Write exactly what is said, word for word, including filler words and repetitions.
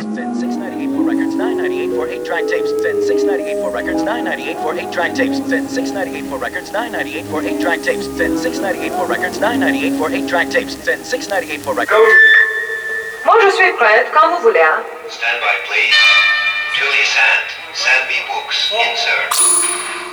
then six ninety-eight for records, nine ninety-eight for eight track tapes, then six ninety-eight for records, nine ninety-eight for eight track tapes, then six ninety-eight for records, nine ninety-eight for eight track tapes, then six ninety-eight for records, nine ninety-eight for eight track tapes, then six ninety-eight for records. Moi, je suis prête quand vous voulez. Hein. Stand by, please. Julie Sand, Sandby Books, insert.